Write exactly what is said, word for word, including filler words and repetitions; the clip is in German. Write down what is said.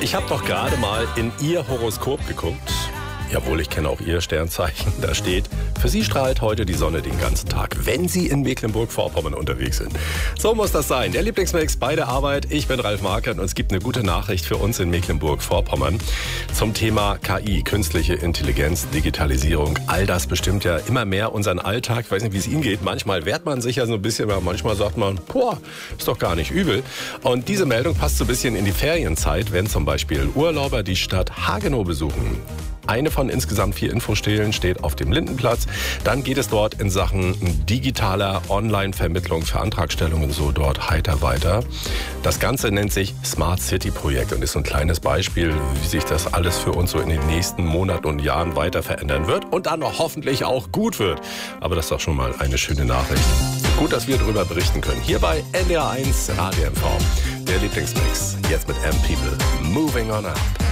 Ich habe doch gerade mal in Ihr Horoskop geguckt. Jawohl, ich kenne auch Ihr Sternzeichen. Da steht, für Sie strahlt heute die Sonne den ganzen Tag, wenn Sie in Mecklenburg-Vorpommern unterwegs sind. So muss das sein. Der Lieblingsmix bei der Arbeit. Ich bin Ralf Markert und es gibt eine gute Nachricht für uns in Mecklenburg-Vorpommern zum Thema K I, künstliche Intelligenz, Digitalisierung. All das bestimmt ja immer mehr unseren Alltag. Ich weiß nicht, wie es Ihnen geht. Manchmal wehrt man sich ja so ein bisschen, aber manchmal sagt man, boah, ist doch gar nicht übel. Und diese Meldung passt so ein bisschen in die Ferienzeit, wenn zum Beispiel Urlauber die Stadt Hagenow besuchen. Eine von insgesamt vier Infostelen steht auf dem Lindenplatz. Dann geht es dort in Sachen digitaler Online-Vermittlung für Antragstellungen so dort heiter weiter. Das Ganze nennt sich Smart City Projekt und ist so ein kleines Beispiel, wie sich das alles für uns so in den nächsten Monaten und Jahren weiter verändern wird und dann noch hoffentlich auch gut wird. Aber das ist doch schon mal eine schöne Nachricht. Gut, dass wir darüber berichten können. Hier bei N D R eins Radio M V. Der Lieblingsmix. Jetzt mit M-People. Moving on up.